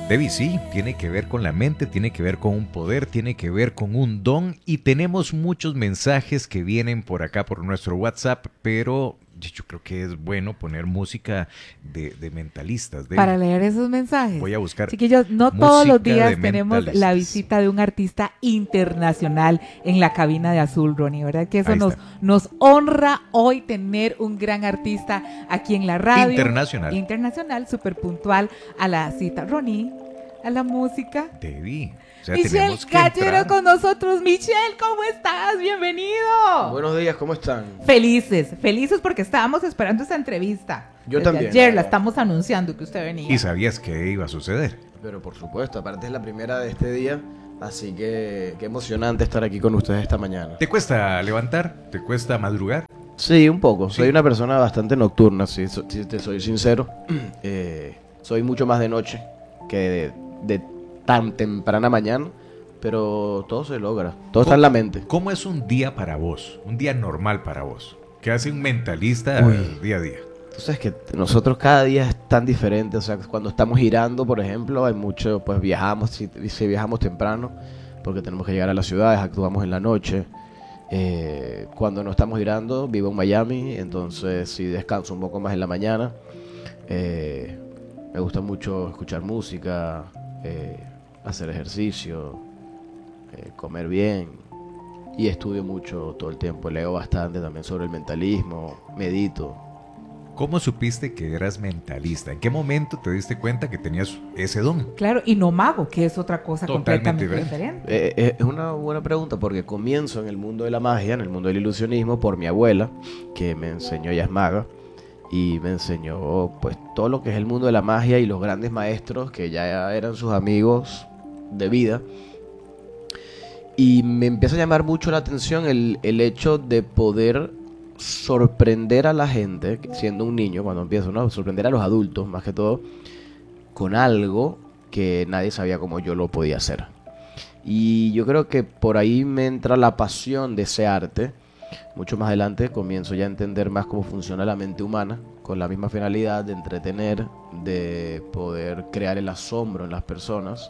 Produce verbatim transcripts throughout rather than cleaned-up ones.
Debbie, sí, tiene que ver con la mente, tiene que ver con un poder, tiene que ver con un don y tenemos muchos mensajes que vienen por acá por nuestro WhatsApp, pero yo creo que es bueno poner música de, de mentalistas. Debbie. Para leer esos mensajes. Voy a buscar. Chiquillos, no todos los días tenemos la visita de un artista internacional en la cabina de Azul, Ronnie, ¿verdad? Que eso nos, nos honra hoy tener un gran artista aquí en la radio. Internacional. Internacional, súper puntual a la cita. Ronnie, a la música. Debbie. O sea, Michelle Gallero con nosotros. Michelle, ¿cómo estás? Bienvenido. Buenos días, ¿cómo están? Felices, felices porque estábamos esperando esta entrevista. Yo Desde también. Ayer la estamos anunciando que usted venía. ¿Y sabías que iba a suceder? Pero por supuesto, aparte es la primera de este día, así que qué emocionante estar aquí con ustedes esta mañana. ¿Te cuesta levantar? ¿Te cuesta madrugar? Sí, un poco. Sí. Soy una persona bastante nocturna, si, si te soy sincero. Eh, soy mucho más de noche que de, de tan temprana mañana, pero todo se logra. Todo está en la mente. ¿Cómo es un día para vos? Un día normal para vos. ¿Qué hace un mentalista Uy. día a día? Tú sabes que nosotros cada día es tan diferente. O sea, cuando estamos girando, por ejemplo, hay mucho, pues viajamos, si, si viajamos temprano, porque tenemos que llegar a las ciudades, actuamos en la noche. Eh, cuando no estamos girando, vivo en Miami, entonces sí descanso un poco más en la mañana. Eh, me gusta mucho escuchar música, eh, hacer ejercicio, eh, comer bien y estudio mucho todo el tiempo. Leo bastante también sobre el mentalismo, medito. ¿Cómo supiste que eras mentalista? ¿En qué momento te diste cuenta que tenías ese don? Claro, y no mago, que es otra cosa Totalmente completamente diferente. diferente. Eh, eh, es una buena pregunta porque comienzo en el mundo de la magia, en el mundo del ilusionismo, por mi abuela, que me enseñó, ella es maga, y me enseñó pues todo lo que es el mundo de la magia y los grandes maestros que ya eran sus amigos de vida. Y me empieza a llamar mucho la atención el, el hecho de poder sorprender a la gente, siendo un niño, cuando empiezo, ¿no? Sorprender a los adultos, más que todo, con algo que nadie sabía cómo yo lo podía hacer. Y yo creo que por ahí me entra la pasión de ese arte. Mucho más adelante comienzo ya a entender más cómo funciona la mente humana, con la misma finalidad de entretener, de poder crear el asombro en las personas.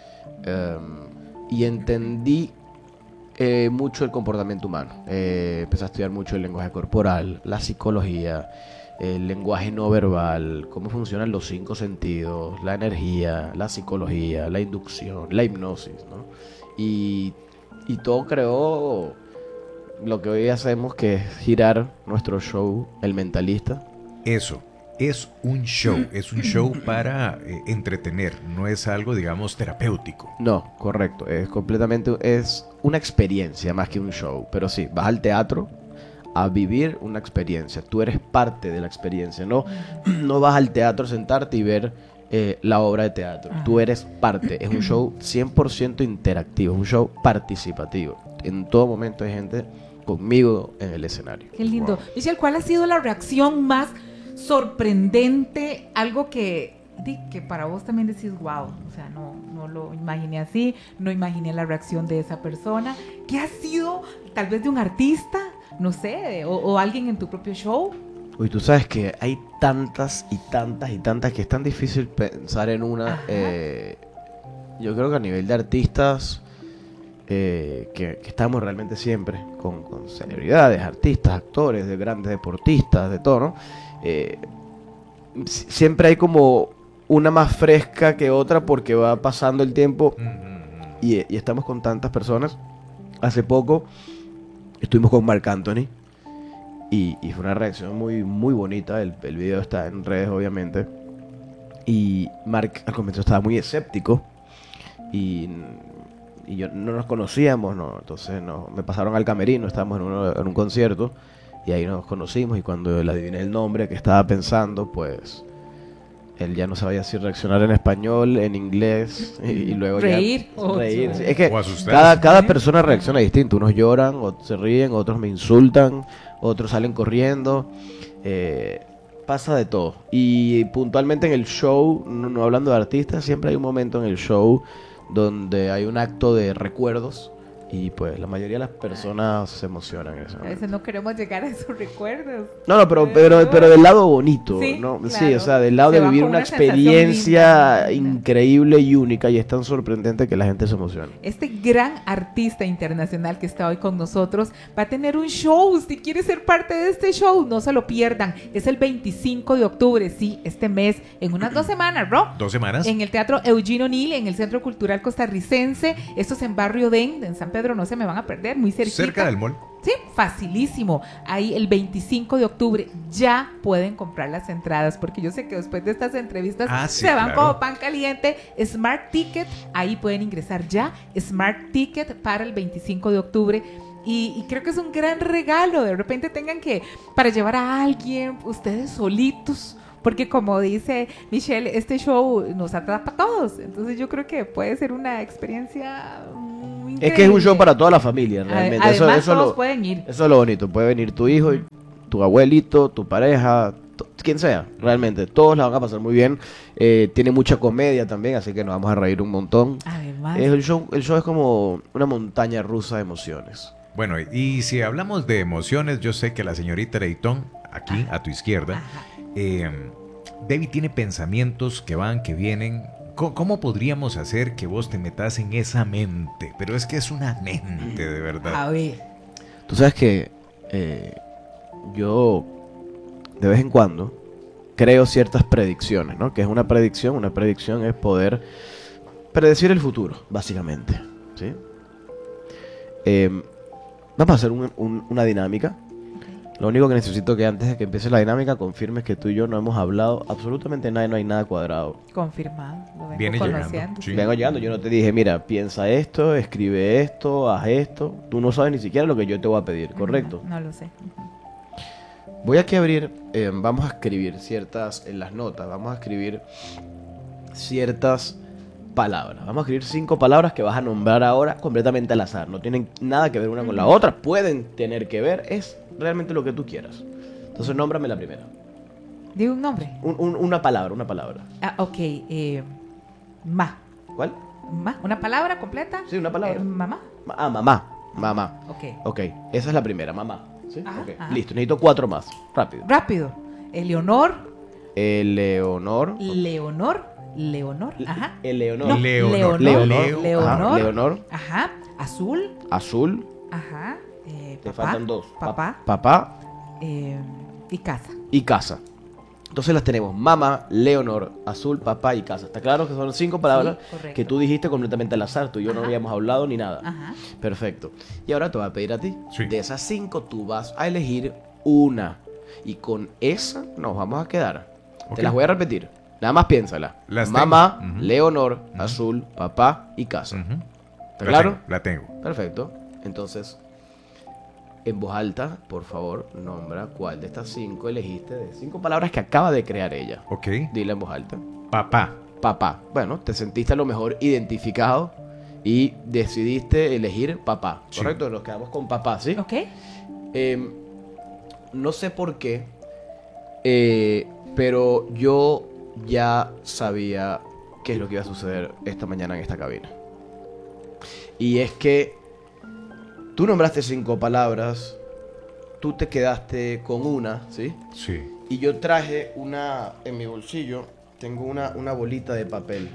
Um, y entendí Eh, mucho el comportamiento humano. Eh, empecé a estudiar mucho el lenguaje corporal, la psicología, el lenguaje no verbal, cómo funcionan los cinco sentidos, la energía, la psicología, la inducción, la hipnosis, ¿no? Y, y todo creó lo que hoy hacemos, que es girar nuestro show, El Mentalista. Eso, es un show, es un show para eh, entretener, no es algo, digamos, terapéutico. No, correcto, es completamente, es una experiencia más que un show, pero sí, vas al teatro a vivir una experiencia, tú eres parte de la experiencia, no, no vas al teatro a sentarte y ver eh, la obra de teatro, tú eres parte, es un show cien por ciento interactivo, es un show participativo, en todo momento hay gente conmigo en el escenario. Qué lindo. Wow. Michelle, ¿cuál ha sido la reacción más sorprendente? Algo que, que para vos también decís, wow, o sea, no, no lo imaginé así, no imaginé la reacción de esa persona. ¿Qué ha sido, tal vez de un artista, no sé, o, o alguien en tu propio show? Uy, tú sabes que hay tantas y tantas y tantas que es tan difícil pensar en una. Eh, yo creo que a nivel de artistas, eh, que, que estamos realmente siempre con, con celebridades, artistas, actores, de grandes deportistas, de todo, ¿no? Eh, siempre hay como una más fresca que otra porque va pasando el tiempo y, y estamos con tantas personas. Hace poco estuvimos con Marc Anthony y, y fue una reacción muy, muy bonita. El, el video está en redes, obviamente, y Marc al comienzo estaba muy escéptico y, y yo no nos conocíamos, ¿no? Entonces no, me pasaron al camerino, estábamos en, uno, en un concierto y ahí nos conocimos, y cuando le adiviné el nombre que estaba pensando, pues él ya no sabía si reaccionar en español, en inglés, y, y luego reír ya o reír. o- Sí, es que o asustarse. cada, cada persona reacciona distinto. Unos lloran, otros se ríen, otros me insultan, otros salen corriendo. Eh, pasa de todo. Y puntualmente en el show, no, no hablando de artistas, siempre hay un momento en el show donde hay un acto de recuerdos Y pues la mayoría de las personas se emocionan en ese A momento. veces no queremos llegar a esos recuerdos. No, no, pero, pero, pero del lado bonito, Sí, ¿no? claro. Sí, o sea, del lado Se de va vivir con una una sensación experiencia linda. increíble y única, y es tan sorprendente que la gente se emociona. Este gran artista internacional que está hoy con nosotros va a tener un show. Si quiere ser parte de este show, no se lo pierdan. Es el veinticinco de octubre, sí, este mes, en unas dos semanas, ¿no? ¿Dos semanas? En el Teatro Eugene O'Neill, en el Centro Cultural Costarricense. Esto es en Barrio Den, en San Pedro, no se me van a perder, muy cerquita. Cerca del mall. Sí, facilísimo. Ahí el veinticinco de octubre ya pueden comprar las entradas, porque yo sé que después de estas entrevistas Ah, sí, se van claro. como pan caliente. Smart Ticket, ahí pueden ingresar ya. Smart Ticket para el veinticinco de octubre. Y, y creo que es un gran regalo. De repente tengan que, para llevar a alguien, ustedes solitos. Porque como dice Michelle, este show nos atrapa a todos. Entonces yo creo que puede ser una experiencia muy increíble. Es que es un show para toda la familia, realmente. Además, eso, eso, todos lo, pueden ir. eso es lo bonito. Puede venir tu hijo, tu abuelito, tu pareja, tu- quien sea, realmente. Todos la van a pasar muy bien. Eh, tiene mucha comedia también, así que nos vamos a reír un montón. Además, Es el, show, el show es como una montaña rusa de emociones. Bueno, y si hablamos de emociones, yo sé que la señorita Leitón, aquí a tu izquierda, ajá. eh, Debbie tiene pensamientos que van, que vienen. ¿Cómo, ¿Cómo podríamos hacer que vos te metas en esa mente? Pero es que es una mente, de verdad. A ver. Tú sabes que eh, yo de vez en cuando creo ciertas predicciones, ¿no? Que es una predicción, una predicción es poder predecir el futuro, básicamente, ¿sí? Eh, vamos a hacer un- un- una dinámica. Lo único que necesito que antes de que empiece la dinámica confirmes que tú y yo no hemos hablado absolutamente nada y no hay nada cuadrado. Confirmado. Lo vengo Viene llegando, conociendo. sí. Vengo llegando, yo no te dije, mira, piensa esto, escribe esto, haz esto. Tú no sabes ni siquiera lo que yo te voy a pedir, ¿correcto? No, no lo sé. Voy aquí a abrir, eh, vamos a escribir ciertas, en las notas, vamos a escribir ciertas palabras. Vamos a escribir cinco palabras que vas a nombrar ahora completamente al azar. No tienen nada que ver una con la otra, pueden tener que ver, es realmente lo que tú quieras. Entonces, nómbrame la primera. Digo un nombre. Un- un- una palabra, una palabra. Ah, ok. Eh, ma. ¿Cuál? Ma. ¿Una palabra completa? Sí, una palabra. Eh, mamá. Ma- Ah, mamá. Mamá. Ok. Ok, esa es la primera, mamá. ¿Sí? Ajá, Ok, ajá. listo, necesito cuatro más. Rápido. Rápido. Eleonor. Eleonor. Leonor. Leonor. Ajá. Eleonor. No, Leonor. Leonor. Leonor. Leonor. Ajá, Leonor. Ajá. Azul. Azul. Ajá. Eh, Te papá. faltan dos. Pa- Papá. Papá eh, y casa. y casa. Entonces las tenemos mamá, Leonor, azul, papá y casa. ¿Está claro que son cinco palabras Sí, correcto. que tú dijiste completamente al azar? Tú y yo no Ajá. habíamos hablado ni nada. Ajá. Perfecto. Y ahora te voy a pedir a ti. Sí. De esas cinco tú vas a elegir una. Y con esa nos vamos a quedar. Ok. Te las voy a repetir. Nada más piénsala. Las mamá, tengo. Ujú. Leonor, azul, papá y casa. Ujú. ¿Está La claro? tengo, la tengo. Perfecto. Entonces, en voz alta, por favor, nombra cuál de estas cinco elegiste de cinco palabras que acaba de crear ella. Ok. Dile en voz alta. Papá. Papá. Bueno, te sentiste a lo mejor identificado y decidiste elegir papá. Sí. ¿Correcto? Nos quedamos con papá, ¿sí? Ok. Eh, no sé por qué, eh, pero yo ya sabía qué es lo que iba a suceder esta mañana en esta cabina. Y es que tú nombraste cinco palabras, tú te quedaste con una, ¿sí? Sí. Y yo traje una en mi bolsillo, tengo una, una bolita de papel.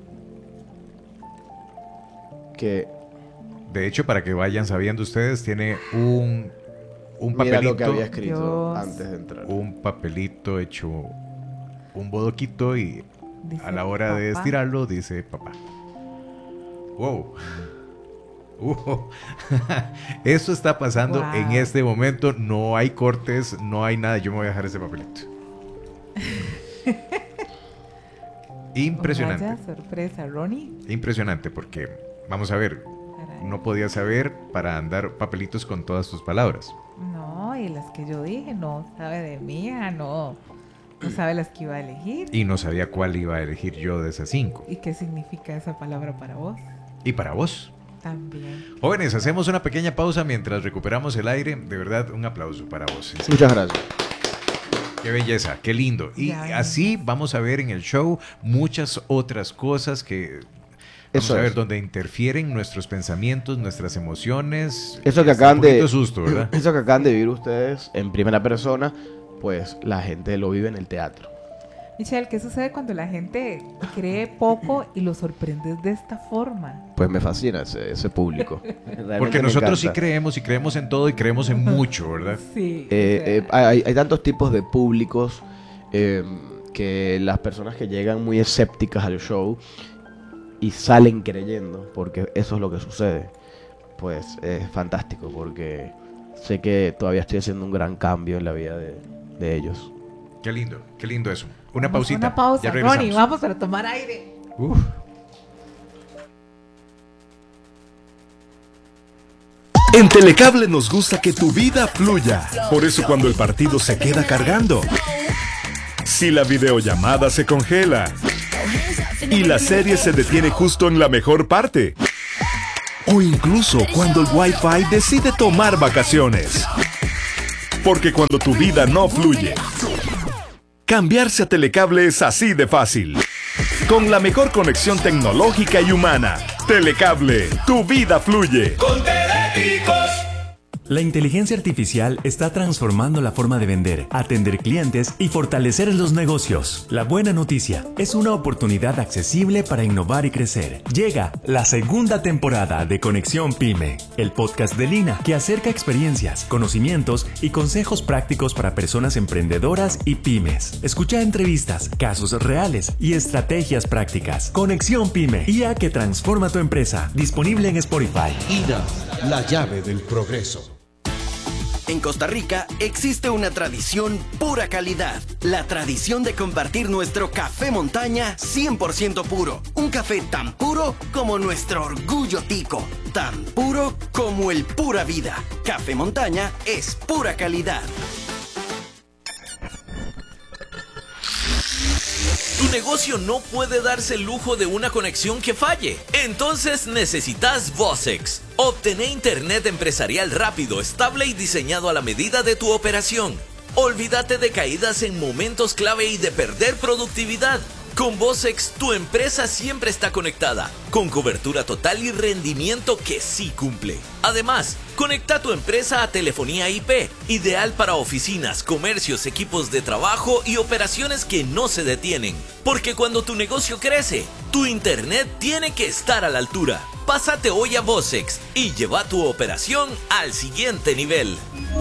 Que De hecho, para que vayan sabiendo ustedes, tiene un, un mira papelito. lo que había escrito Dios. antes de entrar. Un papelito hecho un bodoquito y Dice a la hora de papá. estirarlo dice papá. Wow. Uh, Eso está pasando Wow. en este momento. No hay cortes, no hay nada. Yo me voy a dejar ese papelito. Impresionante. Vaya sorpresa, Ronnie. Impresionante porque, vamos a ver, Caray. no podía saber para andar papelitos con todas tus palabras. No, y las que yo dije, no sabe de mí, ah, no. No sabe las que iba a elegir. Y no sabía cuál iba a elegir yo de esas cinco. ¿Y qué significa esa palabra para vos? Y para vos. También. Jóvenes, hacemos una pequeña pausa mientras recuperamos el aire. De verdad, un aplauso para vos. En serio. Muchas gracias. Qué belleza, qué lindo. Y Ya, ya. así vamos a ver en el show muchas otras cosas que... Es Eso Vamos a ver, es. donde interfieren nuestros pensamientos, nuestras emociones. Eso que Es acaban un poquito de susto, ¿verdad? Eso que acaban de vivir ustedes en primera persona, pues la gente lo vive en el teatro. Michelle, ¿qué sucede cuando la gente cree poco y lo sorprendes de esta forma? Pues me fascina ese, ese público. Realmente Porque me nosotros sí encanta. creemos y creemos en todo y creemos en mucho, ¿verdad? Sí. Eh, o sea, eh, hay, hay tantos tipos de públicos eh, que las personas que llegan muy escépticas al show y salen creyendo, porque eso es lo que sucede, pues es fantástico, porque sé que todavía estoy haciendo un gran cambio en la vida de, de ellos. Qué lindo, qué lindo eso. Una vamos a pausita. Una pausa, Ya regresamos. Ronnie, vamos para tomar aire. Uf. En Telecable nos gusta que tu vida fluya. Por eso cuando el partido se queda cargando, si la videollamada se congela y la serie se detiene justo en la mejor parte, o incluso cuando el Wi-Fi decide tomar vacaciones. Porque cuando tu vida no fluye, cambiarse a Telecable es así de fácil. Con la mejor conexión tecnológica y humana. Telecable, tu vida fluye. La inteligencia artificial está transformando la forma de vender, atender clientes y fortalecer los negocios. La buena noticia es una oportunidad accesible para innovar y crecer. Llega la segunda temporada de Conexión Pyme, el podcast de Lina que acerca experiencias, conocimientos y consejos prácticos para personas emprendedoras y pymes. Escucha entrevistas, casos reales y estrategias prácticas. Conexión Pyme, I A que transforma tu empresa. Disponible en Spotify. I N A, la llave del progreso. En Costa Rica existe una tradición pura calidad. La tradición de compartir nuestro café montaña cien por ciento puro. Un café tan puro como nuestro orgullo tico. Tan puro como el pura vida. Café montaña es pura calidad. Tu negocio no puede darse el lujo de una conexión que falle. Entonces necesitas Vosex. Obtené internet empresarial rápido, estable y diseñado a la medida de tu operación. Olvídate de caídas en momentos clave y de perder productividad. Con Vosex, tu empresa siempre está conectada, con cobertura total y rendimiento que sí cumple. Además, conecta tu empresa a telefonía I P, ideal para oficinas, comercios, equipos de trabajo y operaciones que no se detienen. Porque cuando tu negocio crece, tu internet tiene que estar a la altura. Pásate hoy a Vosex y lleva tu operación al siguiente nivel.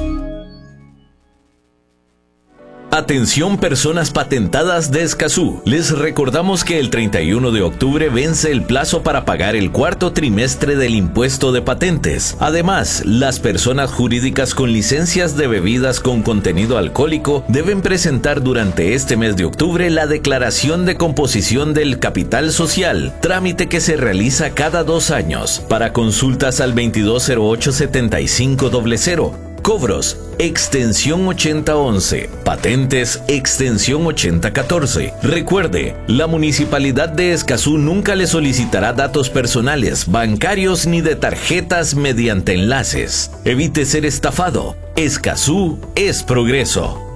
Atención personas patentadas de Escazú. Les recordamos que el treinta y uno de octubre vence el plazo para pagar el cuarto trimestre del impuesto de patentes. Además, las personas jurídicas con licencias de bebidas con contenido alcohólico deben presentar durante este mes de octubre la declaración de composición del capital social, trámite que se realiza cada dos años. Para consultas al veintidós cero ocho setenta y cinco cero cero. Cobros, extensión ochenta once. Patentes, extensión ochenta catorce. Recuerde, la Municipalidad de Escazú nunca le solicitará datos personales, bancarios ni de tarjetas mediante enlaces. Evite ser estafado. Escazú es progreso.